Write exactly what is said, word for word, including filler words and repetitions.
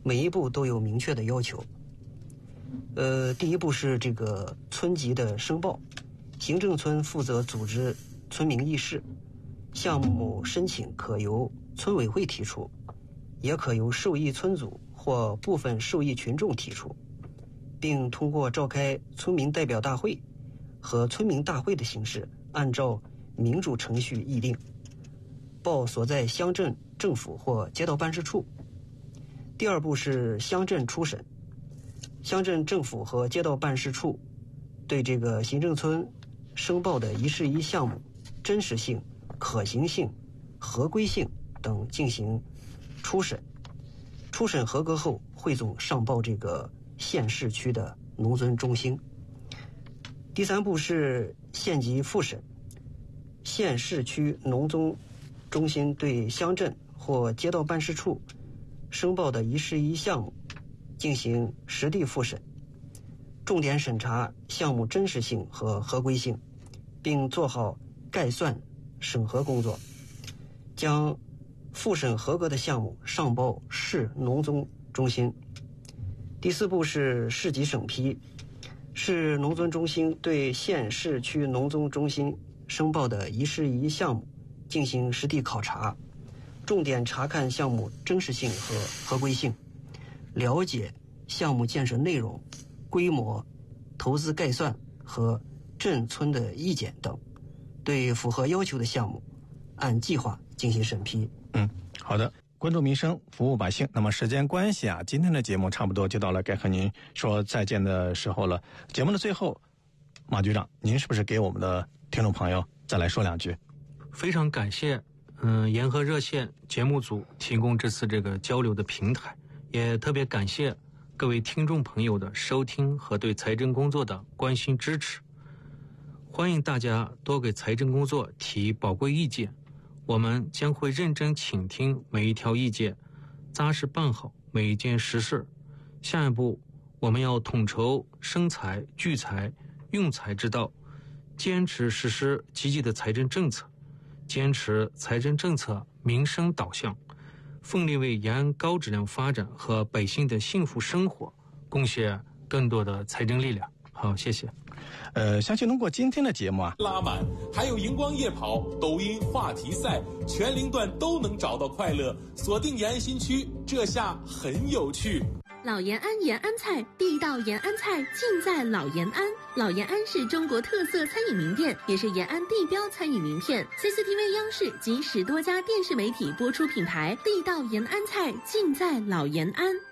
每一步都有明确的要求。呃，第一步是这个村级的申报，行政村负责组织村民议事，项目申请可由村委会提出，也可由受益村组或部分受益群众提出，并通过召开村民代表大会和村民大会的形式，按照民主程序议定，报所在乡镇政府或街道办事处。第二步是乡镇初审，乡镇政府和街道办事处对这个行政村申报的一事一项目真实性、可行性、合规性等进行初审，初审合格后汇总上报这个县市区的农村中心。第三步是县级复审，县市区农村中心对乡镇或街道办事处申报的一事一项目进行实地复审，重点审查项目真实性和合规性，并做好概算审核工作，将复审合格的项目上报市农村中心。第四步是市级审批，市农村中心对县市区农村中心申报的一事一项目进行实地考察，重点查看项目真实性和合规性，了解项目建设内容、规模、投资概算和镇村的意见等，对符合要求的项目按计划进行审批。 嗯，好的。关注民生，服务百姓。那么时间关系啊，今天的节目差不多就到了该和您说再见的时候了。节目的最后，马局长，您是不是给我们的听众朋友再来说两句？ 非常感谢嗯，沿河热线节目组提供这次这个交流的平台，也特别感谢各位听众朋友的收听和对财政工作的关心支持。欢迎大家多给财政工作提宝贵意见，我们将会认真倾听每一条意见，扎实办好每一件实事。下一步我们要统筹生财、聚财、用财之道，坚持实施积极的财政政策，坚持财政政策民生导向，奋力为延安高质量发展和百姓的幸福生活贡献更多的财政力量。好，谢谢。 呃，相信通过今天的节目啊， 拉满，还有荧光夜跑、抖音话题赛，全龄段都能找到快乐。锁定延安新区，这下很有趣。 老延安延安菜，地道延安菜尽在老延安。老延安是中国特色餐饮名店，也是延安地标餐饮名片。C C T V 央视及十多家电视媒体播出品牌，地道延安菜尽在老延安。